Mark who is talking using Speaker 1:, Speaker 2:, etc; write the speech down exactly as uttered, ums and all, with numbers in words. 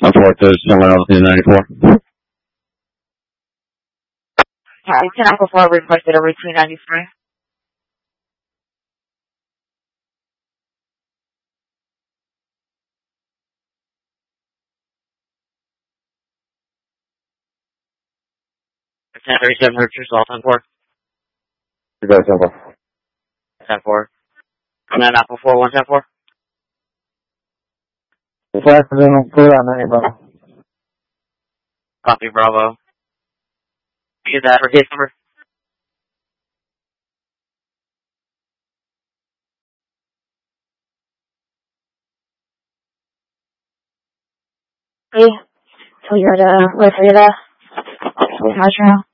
Speaker 1: Report to someone else in ninety-four.
Speaker 2: Alright, ten Apple four requested a retweet ninety-three. ten thirty-seven Richards, all ten four.
Speaker 1: You got ten four.
Speaker 2: ten four. And then Apple four, one ten four.
Speaker 1: It's accidental food on ninety, Bravo.
Speaker 2: Copy, Bravo. Get that for case number.
Speaker 3: Hey, Toyota, with Toyota, Toyota.